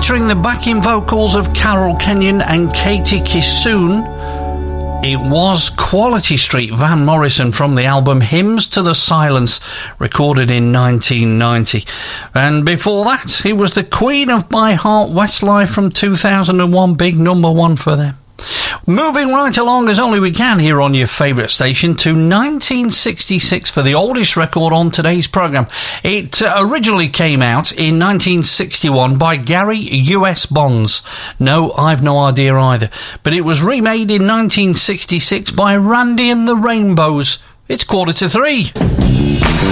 featuring the backing vocals of Carol Kenyon and Katie Kissoon. It was Quality Street, Van Morrison, from the album Hymns to the Silence, recorded in 1990. And before that, it was the Queen of My Heart, Westlife, from 2001, big number one for them. Moving right along as only we can here on your favourite station to 1966 for the oldest record on today's programme. It originally came out in 1961 by Gary U.S. Bonds. No, I've no idea either. But it was remade in 1966 by Randy and the Rainbows. It's 2:45.